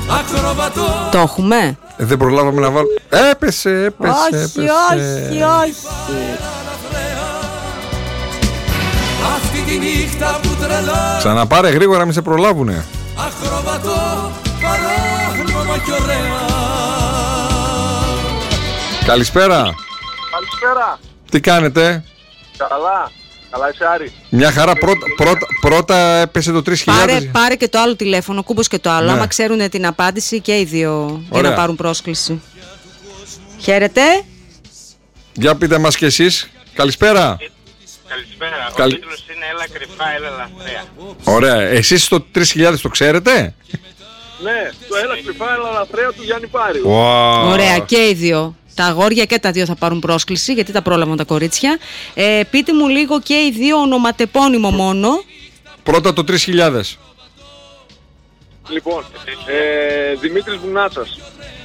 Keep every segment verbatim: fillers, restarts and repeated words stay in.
Το έχουμε. Ε, δεν προλάβαμε να βάλουμε. Έπεσε, έπεσε. Όχι, έπεσε. όχι, όχι. Ξαναπάρε γρήγορα, μην σε προλάβουνε. Καλησπέρα. Καλησπέρα. Τι κάνετε? Καλά. Καλά είσαι Άρη. Μια χαρά. Πρώτα, πρώτα, πρώτα έπεσε το τρεις χιλιάδες. Πάρε, πάρε και το άλλο τηλέφωνο, κούμπος και το άλλο. Ναι. Άμα ξέρουν την απάντηση και οι δύο για Ωραία. να πάρουν πρόσκληση. Χαίρετε. Για πείτε μας κι εσείς. Καλησπέρα. Καλησπέρα. Καλ- Ο τίτλος είναι Έλα κρυφά, έλα λαθρέα. Ωραία. Εσείς το τρεις χιλιάδες το ξέρετε? Ναι, το Έλα κρυφά, έλα λαθρέα του Γιάννη Πάριου. Wow. Ωραία, και οι δύο. Τα αγόρια και τα δύο θα πάρουν πρόσκληση, γιατί τα πρόλαβαν τα κορίτσια. Ε, πείτε μου λίγο και οι δύο ονοματεπώνυμο μόνο. Πρώτα το τρεις χιλιάδες. Λοιπόν, ε, Δημήτρης Μπουνάτσας.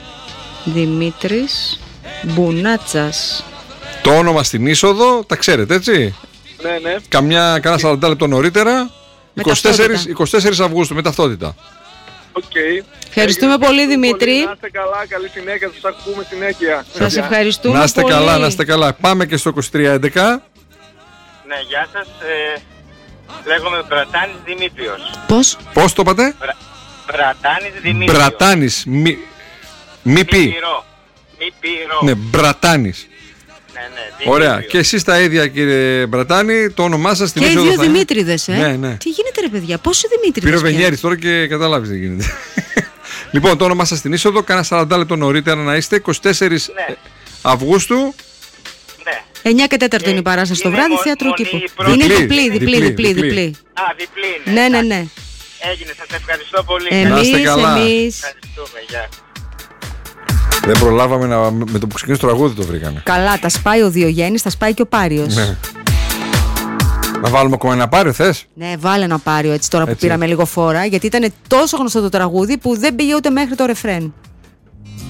Δημήτρης Μπουνάτσας. Το όνομα στην είσοδο, τα ξέρετε έτσι? Ναι, ναι. Καμιά, κάνα σαράντα λεπτό νωρίτερα. Με είκοσι τέσσερις, ταυτότητα. είκοσι τέσσερις Αυγούστου με ταυτότητα. Οκ. Ευχαριστούμε Έγινε, πολύ, ευχαριστώ Δημήτρη. πολύ. Να είστε καλά, καλή συνέχεια, σας ακούμε συνέχεια. Σας ευχαριστούμε Να είστε πολύ. καλά, να είστε καλά. Πάμε και στο είκοσι τρία έντεκα. Ναι, γεια σας. Ε, λέγομαι Μπρατάνης Δημήτριος. Πώς? Πώς το είπατε? Μπρα, Μπρατάνης Δημήτριος. Μπρατάνης. Μη, μη Μη πει. πυρό. Μη πυρό. Ναι, Μπρατάνης. Ναι, ναι, Δημήτριος. Ωραία. Και εσείς τα ίδια, κύριε Μπρατάνη, το όνομά σας στην Και οι είσοδο δύο θα είναι. Δημήτριδες, ε. Ναι, ναι. Τι γίνεται, ρε παιδιά, πόσοι Δημήτριδες? Πήρε ο πια? Βενιέρης τώρα και καταλάβεις τι γίνεται. Λοιπόν, το όνομά σας στην είσοδο, κάνα σαράντα λεπτό νωρίτερα να είστε, είκοσι τέσσερις Ναι. Αυγούστου. Ναι. εννιά και τέταρτο είναι η παράσταση στο Είναι βράδυ, μο- θέατρο μονή κήπου. η πρώτη. Είναι Διπλή, διπλή, διπλή, διπλή, διπλή, διπλή. διπλή. Α, διπλή είναι. Ναι, ναι, Εντάξει. ναι. Έγινε, σας ευχαριστώ πολύ. Να Εμείς, είστε καλά. εμείς. Ευχαριστούμε, γεια. Δεν προλάβαμε να, με το που ξεκίνησε το τραγούδι το βρήκαμε. Καλά, τα σπάει ο Διογέννης, τα σπάει και ο Πάριος. Ναι. Να βάλουμε ακόμα ένα πάριο, θες? Ναι, βάλε ένα Πάριο έτσι τώρα που Έτσι. πήραμε λίγο φόρα, γιατί ήταν τόσο γνωστό το τραγούδι που δεν πήγε ούτε μέχρι το ρεφρέν.